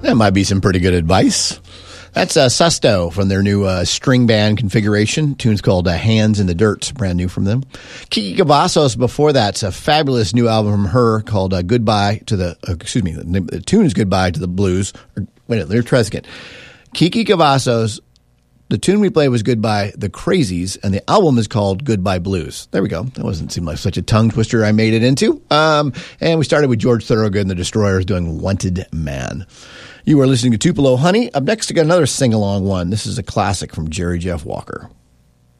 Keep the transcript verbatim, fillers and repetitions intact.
That might be some pretty good advice. That's uh, Susto from their new uh, string band configuration. Tune's called uh, Hands in the Dirt, brand new from them. Kiki Cavazos before that's a fabulous new album from her called uh, Goodbye to the, uh, excuse me, the, the tune is Goodbye to the Blues. Or, wait a minute, let me try this again. Kiki Cavazos, the tune we played was Goodbye the Crazies, and the album is called Goodbye Blues. There we go. That wasn't seem like such a tongue twister I made it into. Um, and we started with George Thorogood and the Destroyers doing Wanted Man. You are listening to Tupelo Honey. Up next, I got another sing-along one. This is a classic from Jerry Jeff Walker.